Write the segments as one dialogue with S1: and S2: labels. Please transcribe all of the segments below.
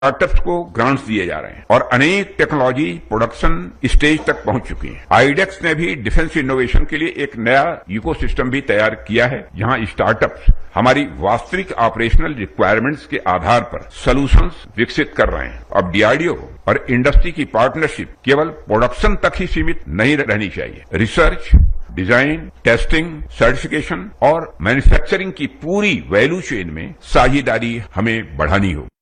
S1: Startups को grants दिए जा रहे हैं और अनेक टेक्नोलॉजी प्रोडक्शन स्टेज तक पहुंच चुकी है। आईडेक्स ने भी डिफेंस इनोवेशन के लिए एक नया इकोसिस्टम भी तैयार किया है, जहां स्टार्टअप्स हमारी वास्तविक ऑपरेशनल रिक्वायरमेंट्स के आधार पर सॉल्यूशंस विकसित कर रहे हैं। अब डीआरडीओ और इंडस्ट्री की पार्टनरशिप केवल प्रोडक्शन तक ही सीमित नहीं रहनी चाहिए। रिसर्च, डिजाइन, टेस्टिंग, सर्टिफिकेशन और मैन्युफैक्चरिंग की पूरी वैल्यू चेन में साझेदारी हमें बढ़ानी होगी।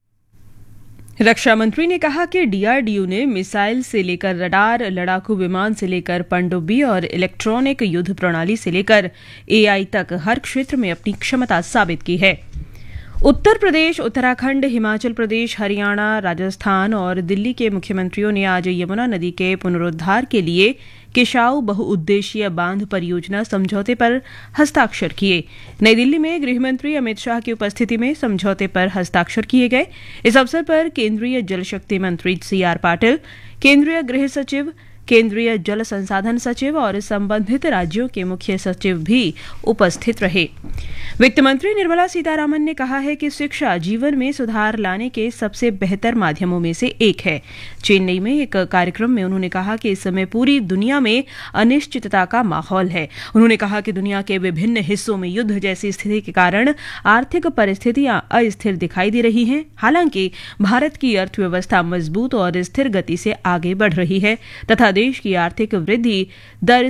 S2: रक्षा मंत्री ने कहा कि डीआरडीओ ने मिसाइल से लेकर रडार, लड़ाकू विमान से लेकर पनडुब्बी और इलेक्ट्रॉनिक युद्ध प्रणाली से लेकर एआई तक हर क्षेत्र में अपनी क्षमता साबित की है। उत्तर प्रदेश, उत्तराखंड, हिमाचल प्रदेश, हरियाणा, राजस्थान और दिल्ली के मुख्यमंत्रियों ने आज यमुना नदी के पुनरुद्धार के लिए किशाऊ बहुउद्देशीय बांध परियोजना समझौते पर हस्ताक्षर किए। नई दिल्ली में गृह मंत्री अमित शाह की उपस्थिति में समझौते पर हस्ताक्षर किए गए। इस अवसर पर केंद्रीय जल शक्ति मंत्री सीआर पाटिल, केंद्रीय गृह सचिव, केंद्रीय जल संसाधन सचिव और संबंधित राज्यों के मुख्य सचिव भी उपस्थित रहे। वित्त मंत्री निर्मला सीतारामन ने कहा है कि शिक्षा जीवन में सुधार लाने के सबसे बेहतर माध्यमों में से एक है। चेन्नई में एक कार्यक्रम में उन्होंने कहा कि इस समय पूरी दुनिया में अनिश्चितता का माहौल है। उन्होंने कहा कि दुनिया के विभिन्न हिस्सों में युद्ध जैसी स्थिति के कारण आर्थिक परिस्थितियां अस्थिर दिखाई दे रही हैं। हालांकि भारत की अर्थव्यवस्था मजबूत और स्थिर गति से आगे बढ़ रही है तथा देश की आर्थिक वृद्धि दर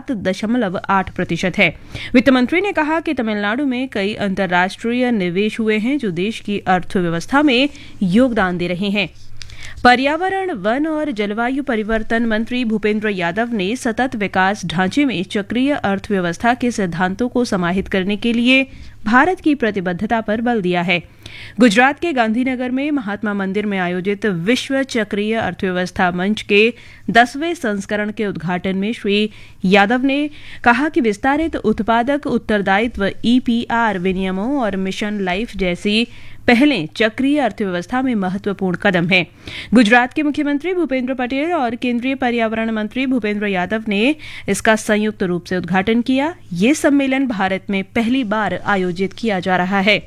S2: 7.8% है। वित्त मंत्री ने कहा कि तमिलनाडु में कई अंतर्राष्ट्रीय निवेश हुए हैं जो देश की अर्थव्यवस्था में योगदान दे रहे हैं। पर्यावरण, वन और जलवायु परिवर्तन मंत्री भूपेंद्र यादव ने सतत विकास ढांचे में चक्रीय अर्थव्यवस्था के सिद्धांतों को समाहित करने के लिए भारत की प्रतिबद्धता पर बल दिया है। गुजरात के गांधीनगर में महात्मा मंदिर में आयोजित विश्व चक्रीय अर्थव्यवस्था मंच के 10वें संस्करण के उद्घाटन में श्री यादव ने कहा कि विस्तारित उत्पादक उत्तरदायित्व ईपीआर विनियमों और मिशन लाइफ जैसी पहलें चक्रीय अर्थव्यवस्था में महत्वपूर्ण कदम है। गुजरात के मुख्यमंत्री भूपेंद्र पटेल और केंद्रीय पर्यावरण मंत्री भूपेंद्र यादव ने इसका संयुक्त रूप से उद्घाटन किया। ये सम्मेलन भारत में पहली बार आयोजित किया जा रहा है।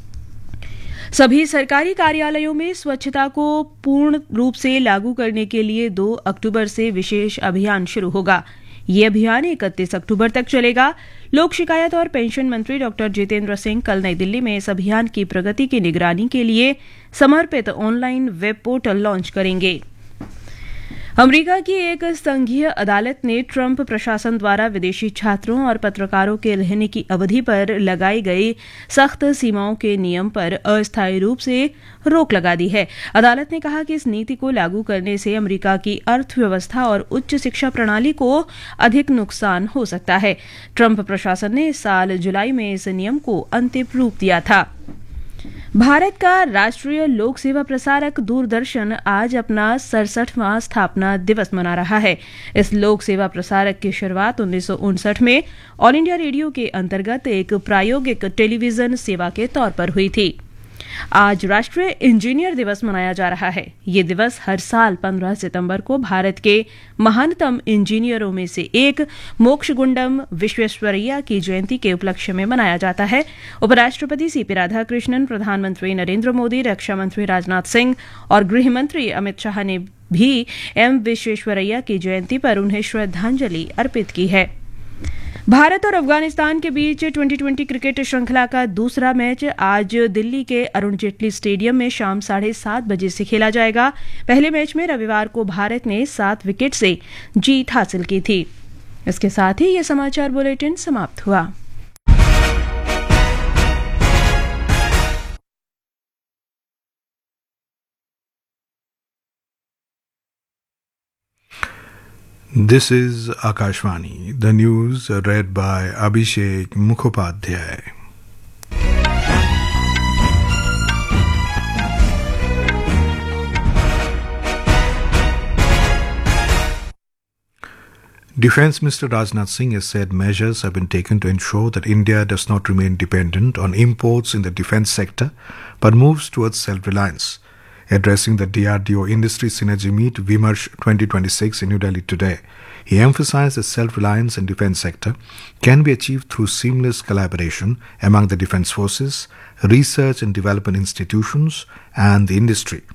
S2: सभी सरकारी कार्यालयों में स्वच्छता को पूर्ण रूप से लागू करने के लिए 2 अक्टूबर से विशेष अभियान शुरू होगा। ये अभियान 31 अक्टूबर तक चलेगा। लोक शिकायत और पेंशन मंत्री डॉक्टर जितेंद्र सिंह कल नई दिल्ली में इस अभियान की प्रगति की निगरानी के लिए समर्पित ऑनलाइन वेब पोर्टल लॉन्च करेंगे। अमेरिका की एक संघीय अदालत ने ट्रंप प्रशासन द्वारा विदेशी छात्रों और पत्रकारों के रहने की अवधि पर लगाई गई सख्त सीमाओं के नियम पर अस्थायी रूप से रोक लगा दी है। अदालत ने कहा कि इस नीति को लागू करने से अमेरिका की अर्थव्यवस्था और उच्च शिक्षा प्रणाली को अधिक नुकसान हो सकता है। ट्रंप प्रशासन ने इस साल जुलाई में इस नियम को अंतिम रूप दिया था। भारत का राष्ट्रीय लोक सेवा प्रसारक दूरदर्शन आज अपना 67वां स्थापना दिवस मना रहा है। इस लोक सेवा प्रसारक की शुरुआत 1959 में ऑल इंडिया रेडियो के अंतर्गत एक प्रायोगिक टेलीविजन सेवा के तौर पर हुई थी। आज राष्ट्रीय इंजीनियर दिवस मनाया जा रहा है। ये दिवस हर साल 15 सितंबर को भारत के महानतम इंजीनियरों में से एक मोक्षगुंडम विश्वेश्वरैया की जयंती के उपलक्ष्य में मनाया जाता है। उपराष्ट्रपति सीपी राधाकृष्णन, प्रधानमंत्री नरेंद्र मोदी, रक्षा मंत्री राजनाथ सिंह और गृह मंत्री अमित शाह ने भी एम विश्वेश्वरैया की जयंती पर उन्हें श्रद्धांजलि अर्पित की है। भारत और अफगानिस्तान के बीच 2020 क्रिकेट श्रृंखला का दूसरा मैच आज दिल्ली के अरुण जेटली स्टेडियम में शाम 7:30 बजे से खेला जाएगा। पहले मैच में रविवार को भारत ने 7 विकेट से जीत हासिल की थी। इसके साथ ही ये समाचार बुलेटिन समाप्त हुआ।
S3: This is Akashvani, the news read by Abhishek Mukhopadhyay. Defence Minister Rajnath Singh has said measures have been taken to ensure that India does not remain dependent on imports in the defence sector but moves towards self-reliance. Addressing the DRDO Industry Synergy Meet Vimarsh 2026 in New Delhi today, he emphasized that self-reliance in defense sector can be achieved through seamless collaboration among the defense forces, research and development institutions, and the industry.